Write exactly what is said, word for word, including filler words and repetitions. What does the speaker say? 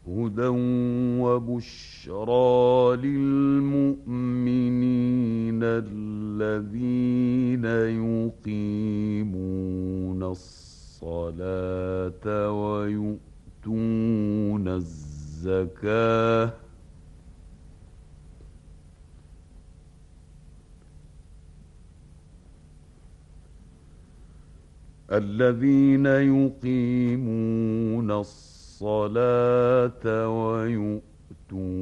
هدى وبشرى للمؤمنين الذين يقيمون الصلاة ويؤتون الزكاة الذين يقيمون الصلاة ويؤتون